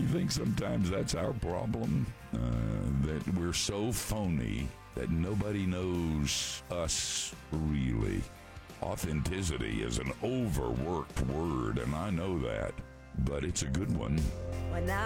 you think sometimes that's our problem? That we're so phony that nobody knows us really. Authenticity is an overworked word, and I know that, but it's a good one. When I